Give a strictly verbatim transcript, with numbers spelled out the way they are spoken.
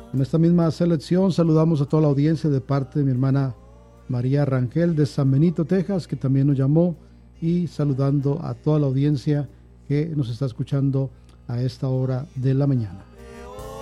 En esta misma selección saludamos a toda la audiencia de parte de mi hermana María Rangel de San Benito, Texas, que también nos llamó, y saludando a toda la audiencia que nos está escuchando a esta hora de la mañana.